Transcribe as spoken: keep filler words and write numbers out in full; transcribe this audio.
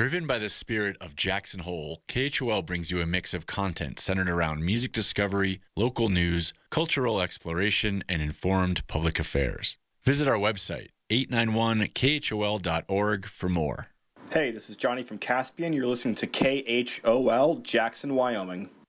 Driven by the spirit of Jackson Hole, K H O L brings you a mix of content centered around music discovery, local news, cultural exploration, and informed public affairs. Visit our website, eight nine one K H O L dot org, for more. Hey, this is Johnny from Caspian. You're listening to K H O L, Jackson, Wyoming.